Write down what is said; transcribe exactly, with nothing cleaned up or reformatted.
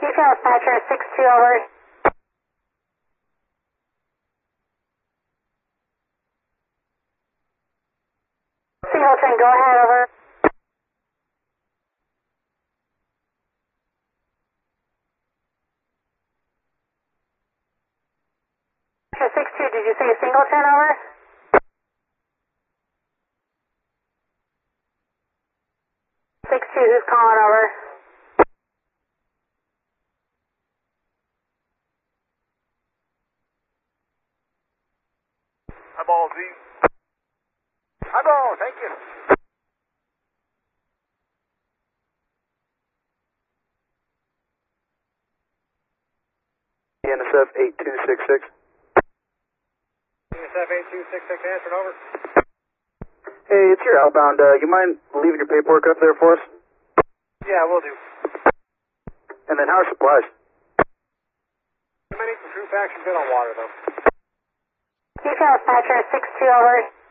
Detail dispatcher six two over. Singleton, go ahead, over. six two, did you say Singleton, over? six two, who's calling, over? Eyeball Z. Eyeball, thank you. N S F eight two six six. N S F eight two six six, answered, over. Hey, it's your outbound. Uh, you mind leaving your paperwork up there for us? Yeah, we'll do. And then how are supplies? I might need some true faction bid on water, though. Detail dispatcher six two over.